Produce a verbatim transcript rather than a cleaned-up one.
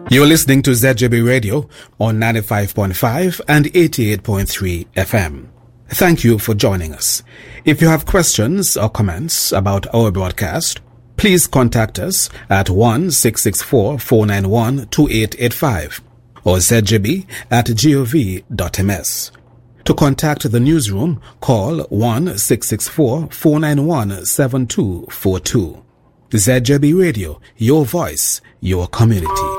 You're listening to Z J B Radio on ninety-five point five and eighty-eight point three F M. Thank you for joining us. If you have questions or comments about our broadcast, please contact us at one six six four, four nine one, two eight eight five or z j b at gov dot m s. To contact the newsroom, call one six six four, four nine one, seven two four two. Z J B Radio, your voice, your community.